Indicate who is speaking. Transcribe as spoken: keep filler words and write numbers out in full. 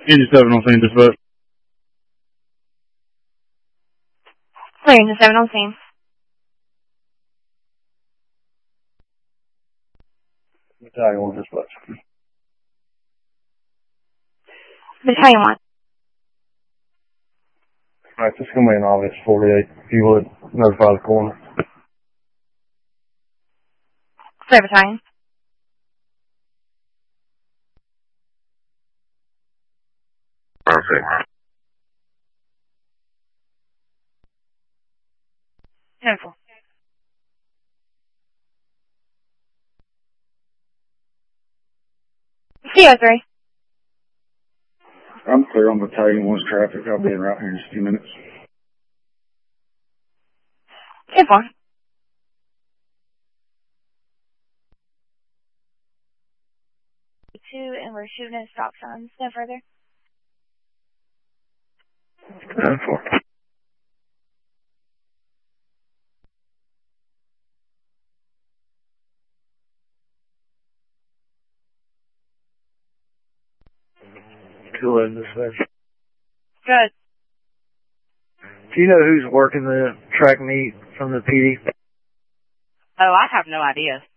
Speaker 1: Engine seven on scene, dispatch.
Speaker 2: Clear, Engine seven on scene.
Speaker 1: Battalion one, dispatch.
Speaker 2: Battalion one.
Speaker 1: Alright, just come in, obvious, forty-eight. If you would, notify the coroner.
Speaker 2: Clear, Battalion.
Speaker 1: Okay.
Speaker 2: ten four. C O three.
Speaker 1: I'm clear on Battalion one's traffic. I'll be in route here in just a few minutes.
Speaker 2: ten four. Two, and we're shooting at stop signs. No further.
Speaker 1: ten four. Two in dispatch.
Speaker 2: Good.
Speaker 3: Do you know who's working the track meet from the P D?
Speaker 2: Oh, I have no idea.